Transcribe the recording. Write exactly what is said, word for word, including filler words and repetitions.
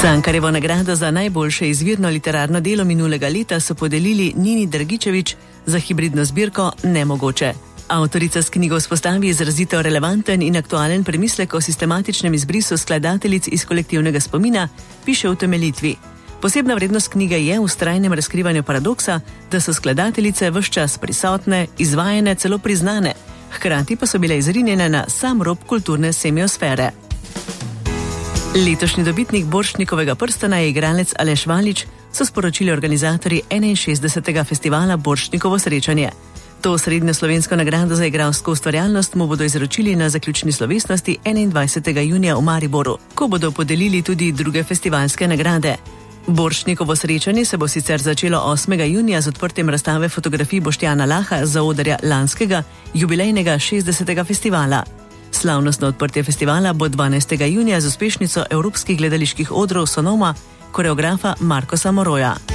Cankarjevo nagrado za najboljše izvirno literarno delo minulega leta so podelili Nini Dragičević za hibridno zbirko Nemogoče. Avtorica s knjigo vzpostavi izrazito relevanten in aktualen premislek o sistematičnem izbrisu skladateljic iz kolektivnega spomina, piše v temeljitvi. Posebna vrednost knjige je v vztrajnem razkrivanju paradoksa, da so skladateljice ves čas prisotne, izvajane, celo priznane, hkrati pa so bile izrinjene na sam rob kulturne semiosfere. Letošnji dobitnik Borštnikovega prstana je igralec Aleš Valič, so sporočili organizatorji enainšestdesetega festivala Borštnikovo srečanje. To srednjo slovensko nagrado za igralsko ustvarjalnost mu bodo izročili na zaključni slovesnosti enaindvajsetega junija v Mariboru, ko bodo podelili tudi druge festivalske nagrade. Borštnikovo srečanje se bo sicer začelo osmega junija z odprtjem razstave fotografij Boštjana Laha za odrja lanskega jubilejnega šestdesetega festivala. Slavnostno odprtje festivala bo dvanajstega junija z uspešnico evropskih gledaliških odrov Sonoma, koreografa Markosa Moroja.